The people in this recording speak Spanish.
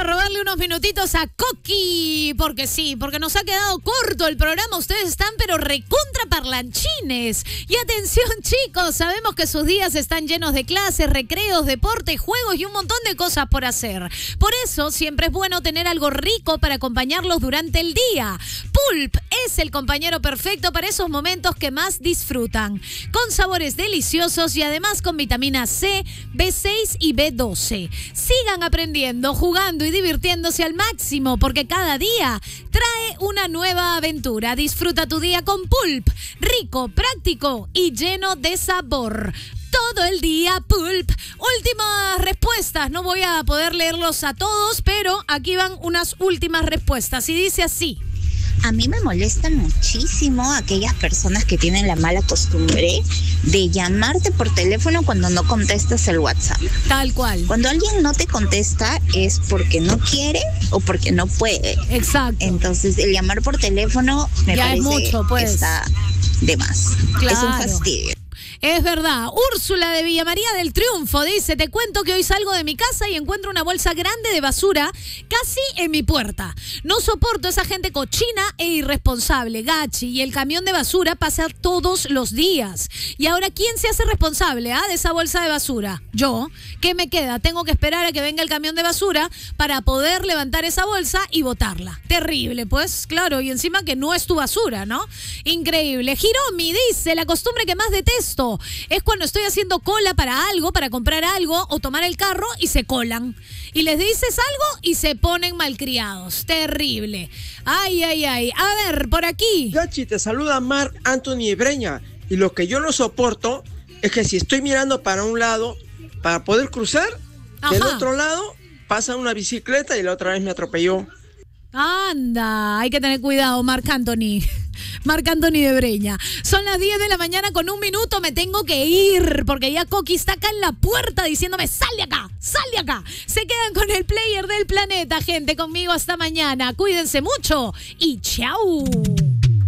robarle unos minutitos a Coqui, porque sí, porque nos ha quedado corto el programa. Ustedes están pero recontra parlanchines. Y atención, chicos, sabemos que sus días están llenos de clases, recreos, deportes, juegos y un montón de cosas por hacer. Por eso siempre es bueno tener algo rico para acompañarlos durante el día. Pulp es el compañero perfecto para esos momentos que más disfrutan, con sabores deliciosos y además con vitamina C, B6 y B12. Sigan aprendiendo, jugando y divirtiéndose al máximo, porque cada día trae una nueva aventura. Disfruta tu día con Pulp, rico, práctico y lleno de sabor. Todo el día Pulp. Últimas respuestas, no voy a poder leerlos a todos, pero aquí van unas últimas respuestas y dice así. A mí me molestan muchísimo aquellas personas que tienen la mala costumbre de llamarte por teléfono cuando no contestas el WhatsApp. Tal cual. Cuando alguien no te contesta es porque no quiere o porque no puede. Exacto. Entonces, el llamar por teléfono me ya parece es mucho, pues. que está de más. Claro. Es un fastidio. Es verdad. Úrsula de Villa María del Triunfo dice, te cuento que hoy salgo de mi casa y encuentro una bolsa grande de basura casi en mi puerta. No soporto esa gente cochina e irresponsable, gachi, y el camión de basura pasa todos los días. Y ahora, ¿quién se hace responsable de esa bolsa de basura? Yo. ¿Qué me queda? Tengo que esperar a que venga el camión de basura para poder levantar esa bolsa y botarla. Terrible, pues, claro, y encima que no es tu basura, ¿no? Increíble. Hiromi dice, la costumbre que más detesto es cuando estoy haciendo cola para algo, para comprar algo o tomar el carro y se colan. Y les dices algo y se ponen malcriados. Terrible. Ay, ay, ay. A ver, por aquí. Gachi, te saluda Marc Anthony Breña. Y lo que yo no soporto es que si estoy mirando para un lado, para poder cruzar, del otro lado pasa una bicicleta y la otra vez me atropelló. Anda, hay que tener cuidado, Marc Anthony. Marc Anthony de Breña. Son las 10 de la mañana con 1 minuto, me tengo que ir, porque ya Coqui está acá en la puerta diciéndome, sal de acá, sal de acá. Se quedan con el player del planeta, gente, conmigo hasta mañana. Cuídense mucho y chau.